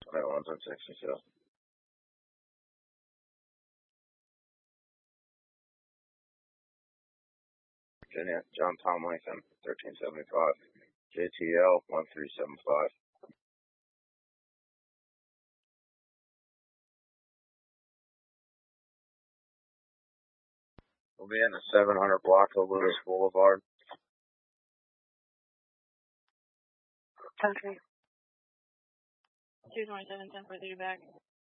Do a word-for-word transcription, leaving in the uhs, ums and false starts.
That one's on sixty-two. Virginia, John Tom Lincoln, thirteen seventy-five. J T L, one three seven five. We'll be in the seven hundred block of Lewis Boulevard. Country. two twenty-seven, ten for thirty back.